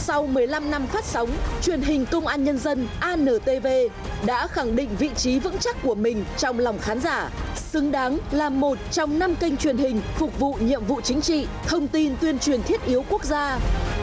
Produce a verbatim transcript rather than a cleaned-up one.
Sau mười lăm năm phát sóng, truyền hình Công an Nhân dân A N T V đã khẳng định vị trí vững chắc của mình trong lòng khán giả, xứng đáng là một trong năm kênh truyền hình phục vụ nhiệm vụ chính trị, thông tin tuyên truyền thiết yếu quốc gia.